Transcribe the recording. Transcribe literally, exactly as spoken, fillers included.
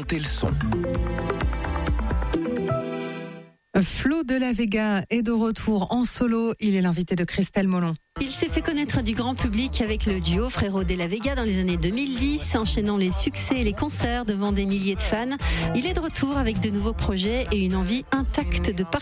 Montez le son. Flo de la Vega est de retour en solo. Il est l'invité de Christelle Molon. Il s'est fait connaître du grand public avec le duo Frérot de la Vega dans les années deux mille dix, enchaînant les succès et les concerts devant des milliers de fans. Il est de retour avec de nouveaux projets et une envie intacte de partager